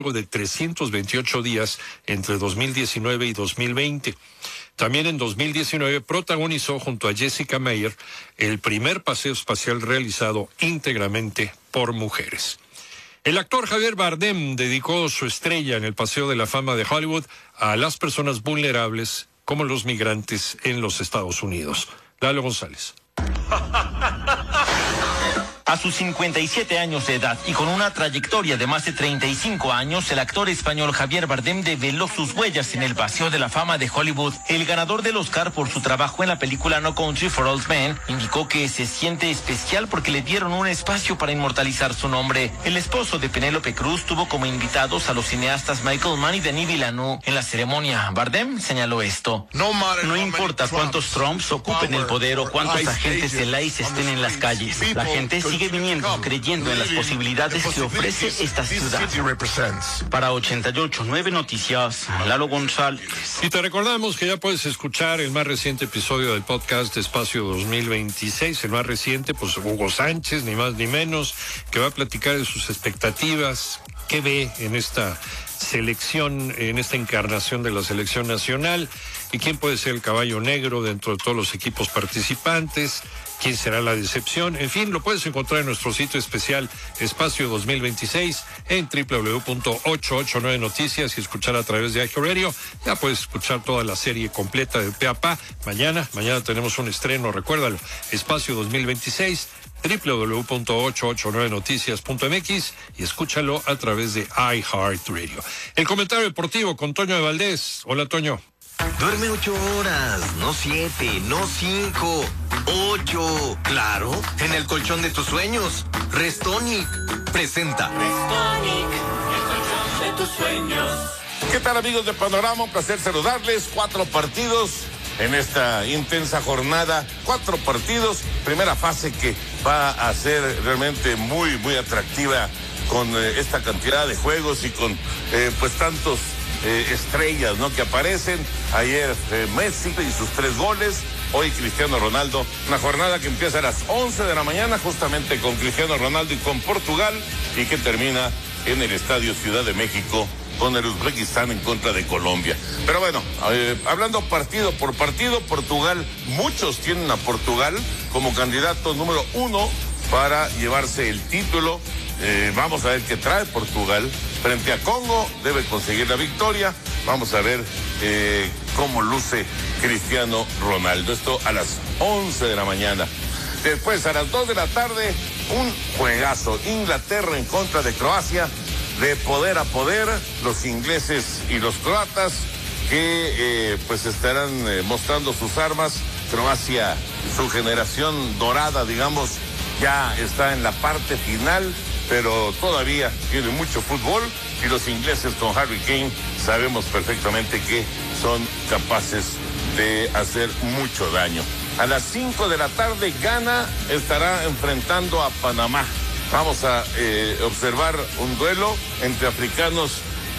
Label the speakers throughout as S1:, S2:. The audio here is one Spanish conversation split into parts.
S1: de 328 días entre 2019 y 2020. También en 2019 protagonizó junto a Jessica Meyer el primer paseo espacial realizado íntegramente por mujeres. El actor Javier Bardem dedicó su estrella en el Paseo de la Fama de Hollywood a las personas vulnerables como los migrantes en los Estados Unidos. Lalo González.
S2: A sus 57 años de edad y con una trayectoria de más de 35 años, el actor español Javier Bardem develó sus huellas en el Paseo de la Fama de Hollywood. El ganador del Oscar por su trabajo en la película No Country for Old Men indicó que se siente especial porque le dieron un espacio para inmortalizar su nombre. El esposo de Penélope Cruz tuvo como invitados a los cineastas Michael Mann y Denis Villeneuve. En la ceremonia, Bardem señaló esto: no importa cuántos Trumps ocupen el poder o cuántos agentes del ICE estén en las calles, la gente sigue viniendo, creyendo en las posibilidades que ofrece esta ciudad. Para 88.9 Noticias, Lalo González.
S1: Y te recordamos que ya puedes escuchar el más reciente episodio del podcast Espacio 2026, el más reciente, pues Hugo Sánchez, ni más ni menos, que va a platicar de sus expectativas, qué ve en esta selección, en esta encarnación de la selección nacional, y quién puede ser el caballo negro dentro de todos los equipos participantes, quién será la decepción. En fin, lo puedes encontrar en nuestro sitio especial Espacio 2026 en www.889noticias y escuchar a través de iHeartRadio. Ya puedes escuchar toda la serie completa de pe a pa. Mañana tenemos un estreno, recuérdalo, Espacio 2026, www.889noticias.mx y escúchalo a través de iHeartRadio. El comentario deportivo con Toño de Valdés. Hola, Toño.
S3: Duerme 8 horas, no 7, no 5, 8. Claro, en el colchón de tus sueños. Restonic presenta.
S4: Restonic, el colchón de tus sueños.
S5: ¿Qué tal, amigos de Panorama? Un placer saludarles. 4 partidos en esta intensa jornada. 4 partidos. Primera fase que va a ser realmente muy, muy atractiva con esta cantidad de juegos y con pues tantos estrellas, ¿no?, que aparecen. Ayer Messi y sus 3 goles. Hoy Cristiano Ronaldo. Una jornada que empieza a las 11 de la mañana justamente con Cristiano Ronaldo y con Portugal, y que termina en el Estadio Ciudad de México con el Uzbekistán en contra de Colombia. Pero bueno, hablando partido por partido, Portugal, muchos tienen a Portugal como candidato número 1 para llevarse el título. Vamos a ver qué trae Portugal frente a Congo. Debe conseguir la victoria. Vamos a ver cómo luce Cristiano Ronaldo. Esto a las 11 de la mañana. Después, a las 2 de la tarde, un juegazo. Inglaterra en contra de Croacia. De poder a poder, los ingleses y los croatas que pues estarán mostrando sus armas. Croacia, su generación dorada, digamos, ya está en la parte final, pero todavía tiene mucho fútbol, y los ingleses con Harry Kane sabemos perfectamente que son capaces de hacer mucho daño. A las 5 de la tarde, Ghana estará enfrentando a Panamá. Vamos a observar un duelo entre africanos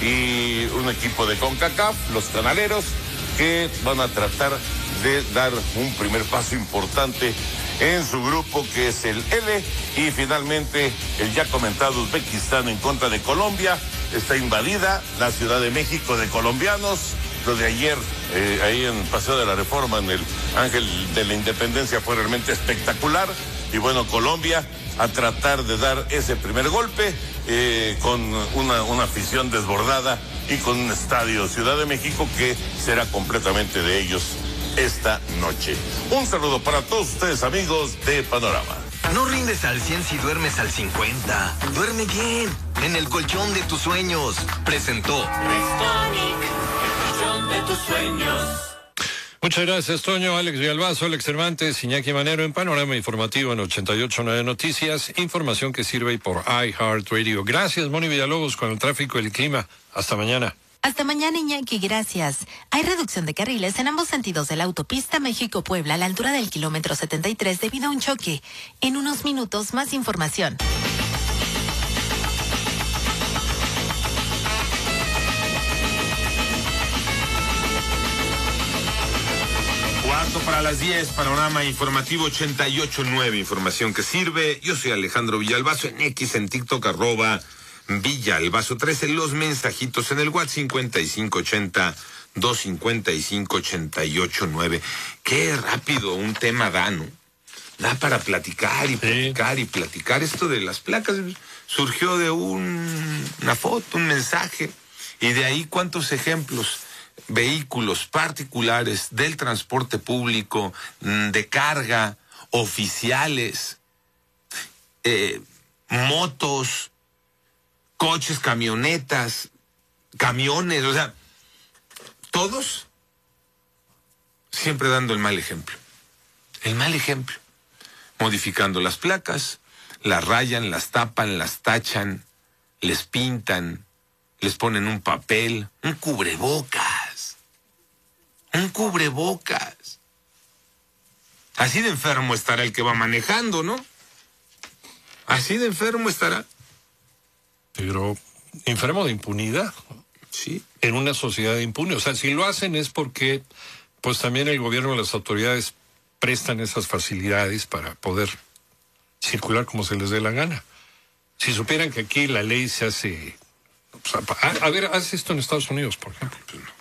S5: y un equipo de CONCACAF, los canaleros, que van a tratar de dar un primer paso importante en su grupo, que es el L. Y finalmente, el ya comentado Uzbekistán en contra de Colombia. Está invadida la Ciudad de México de colombianos. Lo de ayer, ahí en Paseo de la Reforma, en el Ángel de la Independencia, fue realmente espectacular. Y bueno, Colombia a tratar de dar ese primer golpe con una afición desbordada y con un estadio Ciudad de México que será completamente de ellos esta noche. Un saludo para todos ustedes, amigos de Panorama.
S3: No rindes al 100 si duermes al 50. Duerme bien, en el colchón de tus sueños. Presentó
S4: Restonic, el colchón de tus sueños.
S1: Muchas gracias, Toño. Alex Villalbazo, Alex Cervantes, Iñaki Manero en Panorama Informativo en 88.9 Noticias. Información que sirve por iHeartRadio. Gracias, Moni Villalobos, con el tráfico y el clima. Hasta mañana.
S6: Hasta mañana, Iñaki, gracias. Hay reducción de carriles en ambos sentidos de la autopista México-Puebla a la altura del kilómetro 73 debido a un choque. En unos minutos, más información.
S7: Para las 10, Panorama Informativo 88.9, información que sirve. Yo soy Alejandro Villalbazo, en X, en TikTok, Villa, Albazo 13, los mensajitos en el WhatsApp 5580-255-88-9. Qué rápido un tema da, ¿no? Da para platicar y platicar y platicar. Esto de las placas surgió de una foto, un mensaje, y de ahí cuántos ejemplos. Vehículos particulares del transporte público, de carga, oficiales, motos, coches, camionetas, camiones, o sea, todos siempre dando el mal ejemplo. El mal ejemplo. Modificando las placas, las rayan, las tapan, las tachan, les pintan, les ponen un papel, un cubrebocas. Un cubrebocas. Así de enfermo estará el que va manejando, ¿no? Así de enfermo estará.
S1: Pero enfermo de impunidad.
S7: Sí.
S1: En una sociedad impune. O sea, si lo hacen es porque, pues también el gobierno y las autoridades prestan esas facilidades para poder circular como se les dé la gana. Si supieran que aquí la ley se hace... O sea, a ver, haz esto en Estados Unidos, por ejemplo.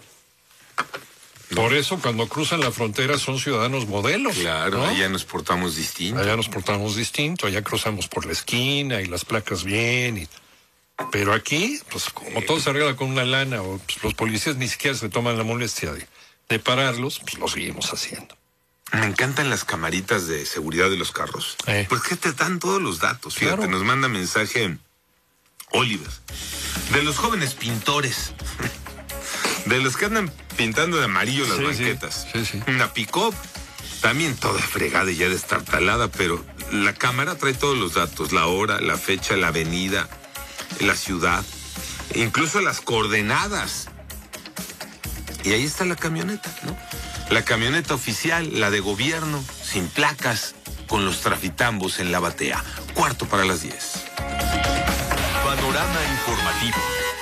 S1: Por eso, cuando cruzan la frontera son ciudadanos modelos.
S7: Claro,
S1: ¿no?
S7: allá nos portamos distinto.
S1: Allá nos portamos distinto, allá cruzamos por la esquina y las placas bien. Pero aquí, pues como todo se arregla con una lana, o pues, los policías ni siquiera se toman la molestia de pararlos, pues lo seguimos haciendo.
S7: Me encantan las camaritas de seguridad de los carros. Porque te dan todos los datos. Fíjate, claro. Nos manda mensaje Oliver. De los jóvenes pintores. De los que andan pintando de amarillo las banquetas.
S1: Sí.
S7: Una pick-up, también toda fregada y ya destartalada, pero la cámara trae todos los datos. La hora, la fecha, la avenida, la ciudad, incluso las coordenadas. Y ahí está la camioneta, ¿no? La camioneta oficial, la de gobierno, sin placas, con los trafitambos en la batea. 10:45.
S3: Panorama informativo.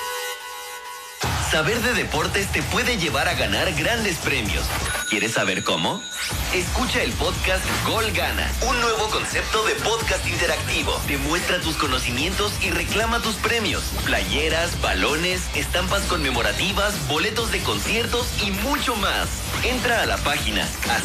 S3: Saber de deportes te puede llevar a ganar grandes premios. ¿Quieres saber cómo? Escucha el podcast Gol Gana, un nuevo concepto de podcast interactivo. Demuestra tus conocimientos y reclama tus premios. Playeras, balones, estampas conmemorativas, boletos de conciertos y mucho más. Entra a la página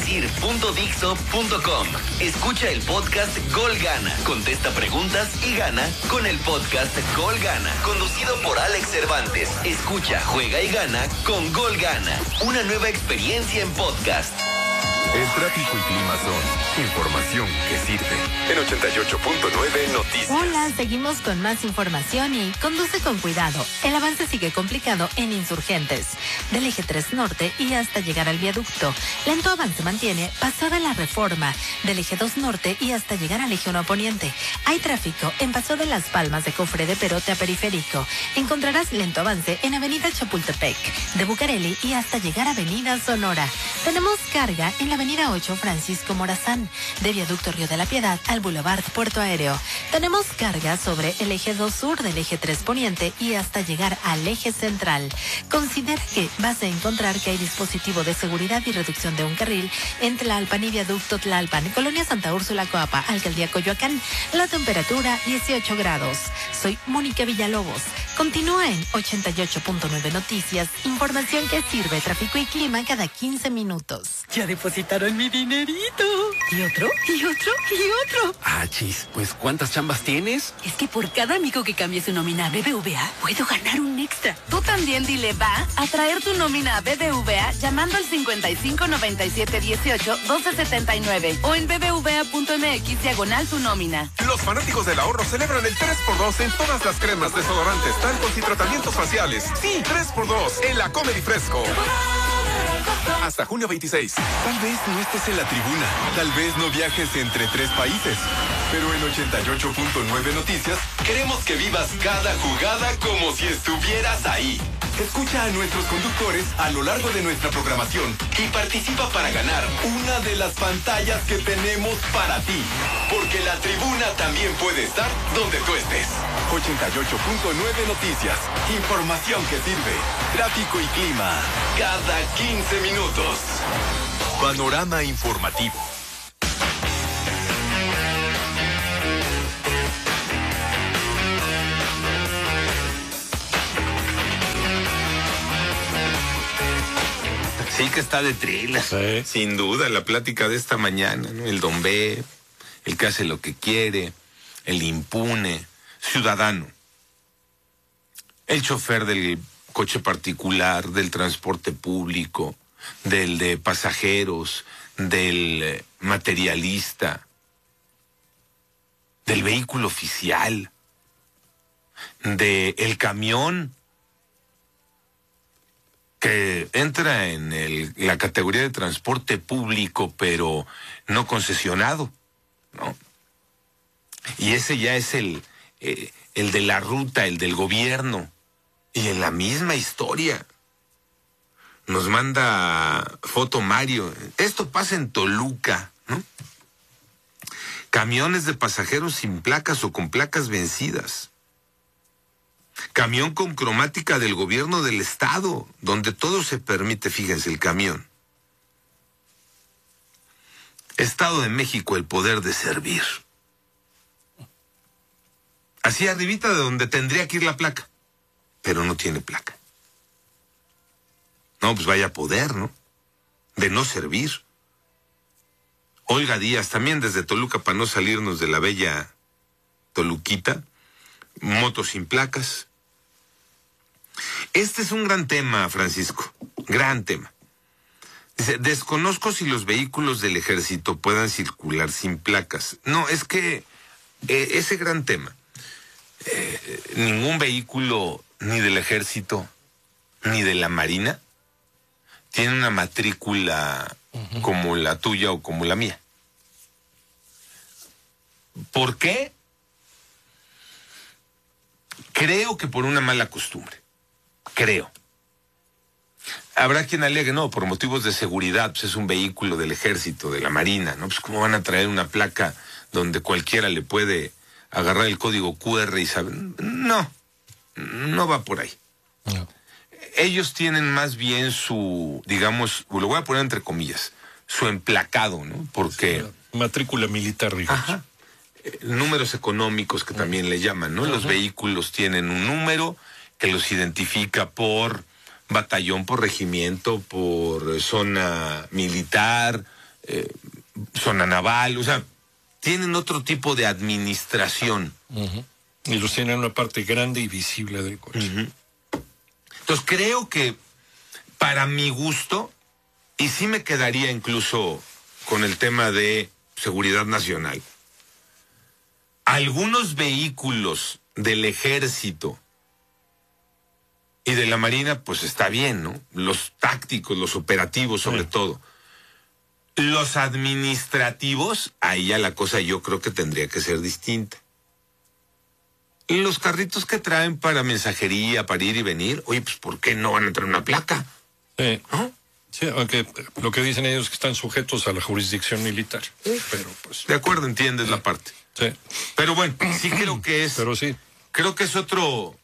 S3: asir.dixo.com. Escucha el podcast Gol Gana. Contesta preguntas y gana con el podcast Gol Gana. Conducido por Alex Cervantes. Escucha, juega y gana con Gol Gana. Una nueva experiencia en podcast.
S8: El tráfico y clima son información que sirve. En 88.9 Noticias.
S6: Hola, seguimos con más información y conduce con cuidado. El avance sigue complicado en Insurgentes, del eje 3 norte y hasta llegar al viaducto. Lento avance mantiene Paseo de la Reforma, del eje 2 norte y hasta llegar al eje 1 poniente. Hay tráfico en Paseo de las Palmas de Cofre de Perote a Periférico. Encontrarás lento avance en Avenida Chapultepec, de Bucareli y hasta llegar a Avenida Sonora. Tenemos carga en la Avenida 8 Francisco Morazán, de Viaducto Río de la Piedad al Boulevard Puerto Aéreo. Tenemos carga sobre el eje 2 sur del eje 3 poniente y hasta llegar al eje central. Considera que vas a encontrar que hay dispositivo de seguridad y reducción de un carril en Tlalpan y Viaducto Tlalpan, Colonia Santa Úrsula Coapa, Alcaldía Coyoacán. La temperatura 18 grados. Soy Mónica Villalobos. Continúa en 88.9 Noticias, información que sirve, tráfico y clima cada 15 minutos.
S9: Ya depositaron mi dinerito. ¿Y otro? ¿Y otro? ¿Y otro?
S10: Ah, chis, pues ¿cuántas chambas tienes?
S9: Es que por cada amigo que cambie su nómina a BBVA, puedo ganar un extra. Tú también dile va a traer tu nómina a BBVA llamando al 55 97 18 12 79 o en bbva.mx /tu nómina.
S8: Los fanáticos del ahorro celebran el 3x2 en todas las cremas, desodorantes, talcos y tratamientos faciales. Sí, 3x2 en la Comedy Fresco. Hasta junio 26. Tal vez no estés en la tribuna, tal vez no viajes entre 3 países, pero en 88.9 Noticias queremos que vivas cada jugada como si estuvieras ahí. Escucha a nuestros conductores a lo largo de nuestra programación y participa para ganar una de las pantallas que tenemos para ti, porque la tribuna también puede estar donde tú estés. 88.9 Noticias, información que sirve, tráfico y clima, cada 15 minutos. Panorama informativo.
S7: Sí que está de thriller,
S1: Sí.
S7: sin duda, la plática de esta mañana, ¿no? El Don B, el que hace lo que quiere, el impune, ciudadano, el chofer del coche particular, del transporte público, del de pasajeros, del materialista, del vehículo oficial, del camión que entra en la categoría de transporte público, pero no concesionado, ¿no? Y ese ya es el de la ruta, el del gobierno. Y en la misma historia nos manda foto Mario. Esto pasa en Toluca, ¿no? Camiones de pasajeros sin placas o con placas vencidas. Camión con cromática del gobierno del estado, donde todo se permite, fíjense, el camión. Estado de México, el poder de servir. Así arribita de donde tendría que ir la placa, pero no tiene placa. No, pues vaya poder, ¿no? De no servir. Olga Díaz, también desde Toluca, para no salirnos de la bella Toluquita, motos sin placas. Este es un gran tema, Francisco, gran tema. Dice, desconozco si los vehículos del ejército puedan circular sin placas. No, es que ese gran tema, ningún vehículo ni del ejército ni de la marina tiene una matrícula como la tuya o como la mía. ¿Por qué? Creo que por una mala costumbre. Creo. Habrá quien alegue, no, por motivos de seguridad, pues es un vehículo del ejército, de la marina, ¿no? Pues cómo van a traer una placa donde cualquiera le puede agarrar el código QR y saber. No, no va por ahí. No. Ellos tienen más bien su, digamos, lo voy a poner entre comillas, su emplacado, ¿no? Porque...
S1: Sí, matrícula militar, digamos.
S7: Ajá. Números económicos que también le llaman, ¿no? Los vehículos tienen un número que los identifica por batallón, por regimiento, por zona militar, zona naval, o sea, tienen otro tipo de administración.
S1: Y los tienen en una parte grande y visible del coche.
S7: Entonces creo que para mi gusto, y sí me quedaría incluso con el tema de seguridad nacional, algunos vehículos del ejército y de la marina, pues está bien, ¿no? Los tácticos, los operativos sobre todo. Los administrativos, ahí ya la cosa yo creo que tendría que ser distinta. Y los carritos que traen para mensajería, para ir y venir, oye, pues ¿por qué no van a traer una placa?
S1: Sí.
S7: ¿No?
S1: Sí, aunque lo que dicen ellos es que están sujetos a la jurisdicción militar. Pero pues...
S7: De acuerdo, entiendes la parte.
S1: Sí.
S7: Pero bueno, sí creo que es...
S1: Pero sí.
S7: Creo que es otro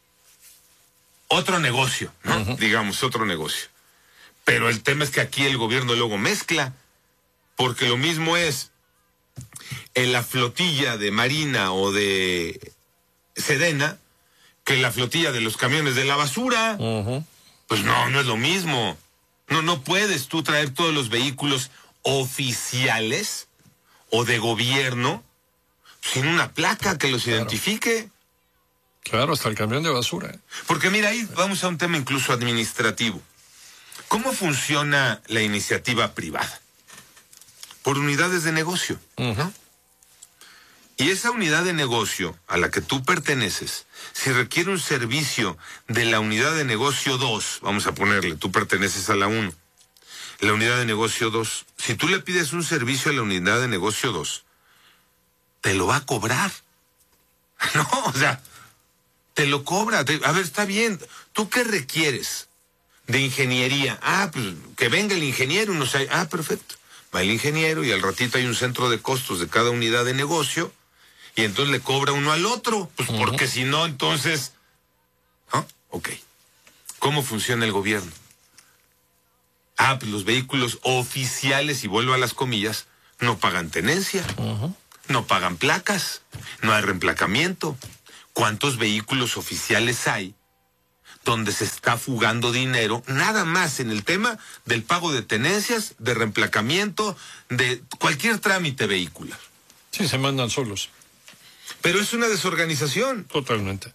S7: negocio, ¿no? Digamos, otro negocio. Pero el tema es que aquí el gobierno luego mezcla, porque lo mismo es en la flotilla de Marina o de Sedena que la flotilla de los camiones de la basura. Pues no es lo mismo. No puedes tú traer todos los vehículos oficiales o de gobierno sin una placa que los identifique.
S1: Claro, hasta el camión de basura.
S7: Porque mira, ahí vamos a un tema incluso administrativo. ¿Cómo funciona la iniciativa privada? Por unidades de negocio, ¿no? Y esa unidad de negocio a la que tú perteneces, si requiere un servicio de la unidad de negocio 2, vamos a ponerle, tú perteneces a la 1, la unidad de negocio 2, si tú le pides un servicio a la unidad de negocio 2, te lo va a cobrar. No, o sea, te lo cobra. A ver, está bien. ¿Tú qué requieres de ingeniería? Pues que venga el ingeniero. Perfecto. Va el ingeniero y al ratito hay un centro de costos de cada unidad de negocio y entonces le cobra uno al otro. Pues porque si no, entonces... ¿Ah? Ok. ¿Cómo funciona el gobierno? Pues los vehículos oficiales, y vuelvo a las comillas, no pagan tenencia. No pagan placas, no hay reemplacamiento. ¿Cuántos vehículos oficiales hay donde se está fugando dinero, nada más en el tema del pago de tenencias, de reemplacamiento, de cualquier trámite vehicular.
S1: Sí, se mandan solos.
S7: Pero es una desorganización.
S1: Totalmente.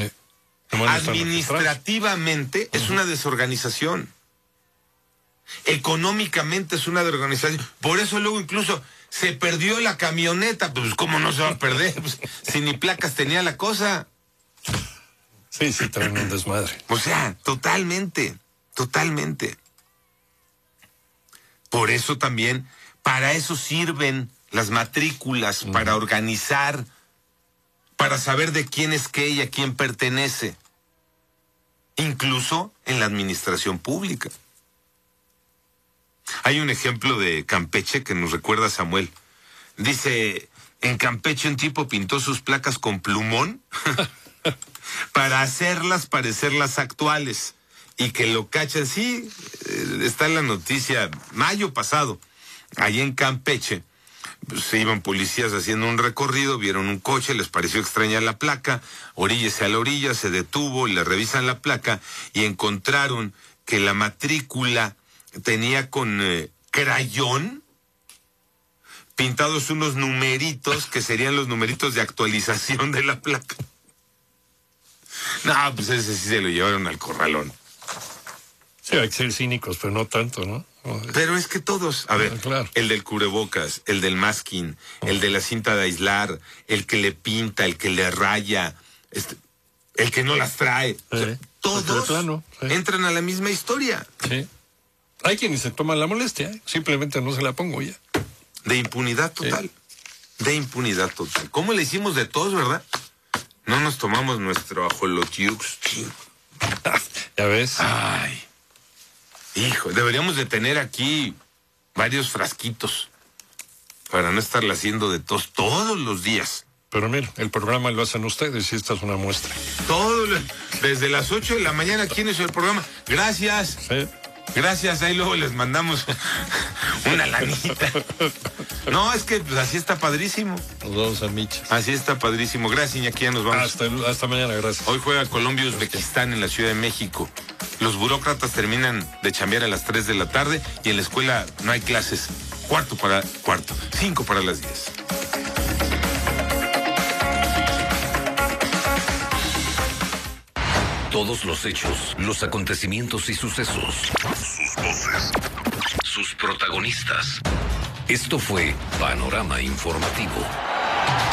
S7: Administrativamente es una desorganización. Económicamente es una desorganización. Por eso luego incluso se perdió la camioneta. Pues ¿cómo no se va a perder? Pues, si ni placas tenía la cosa.
S1: Sí, traen un desmadre.
S7: O sea, totalmente. Por eso también, para eso sirven las matrículas, para organizar, para saber de quién es qué y a quién pertenece. Incluso en la administración pública. Hay un ejemplo de Campeche que nos recuerda a Samuel. Dice, en Campeche un tipo pintó sus placas con plumón para hacerlas parecer las actuales y que lo cachan. Sí, está en la noticia, mayo pasado, allí en Campeche. Se iban policías haciendo un recorrido, vieron un coche, les pareció extraña la placa, oríllese a la orilla, se detuvo, le revisan la placa y encontraron que la matrícula tenía con crayón pintados unos numeritos que serían los numeritos de actualización de la placa. No, pues ese sí se lo llevaron al corralón.
S1: Sí, hay que ser cínicos, pero no tanto, ¿no?
S7: Pero es que todos, a ver,
S1: claro.
S7: El del cubrebocas, el del masking, el de la cinta de aislar, el que le pinta, el que le raya, el que no las trae. O sea, todos entran a la misma historia.
S1: Sí. Hay quienes se toman la molestia, simplemente no se la pongo ya.
S7: De impunidad total. De impunidad total. ¿Cómo le hicimos de todos, verdad? No nos tomamos nuestro ajolotiux.
S1: Ya ves.
S7: Ay. Hijo, deberíamos de tener aquí varios frasquitos para no estarle haciendo de tos todos los días.
S1: Pero mira, el programa lo hacen ustedes y esta es una muestra.
S7: Desde las 8 de la mañana aquí en el programa. Gracias.
S1: Sí.
S7: Gracias, ahí luego les mandamos una lanita. No, es que pues, así está padrísimo.
S1: Nos vamos a Michas.
S7: Así está padrísimo. Gracias, Iñaki, ya nos vamos.
S1: Hasta mañana, gracias.
S7: Hoy juega Colombia y Uzbekistán en la Ciudad de México. Los burócratas terminan de chambear a las 3 de la tarde y en la escuela no hay clases. 5 para las 10.
S11: Todos los hechos, los acontecimientos y sucesos. Sus voces. Sus protagonistas. Esto fue Panorama Informativo.